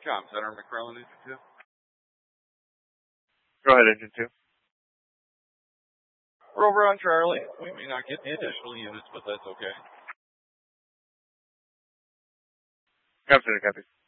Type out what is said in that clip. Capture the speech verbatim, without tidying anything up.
Com Center, McFarland, Engine two. Go ahead, Engine two. We're over on Charlie. We may not get the additional units, but that's okay. Com Center, copy.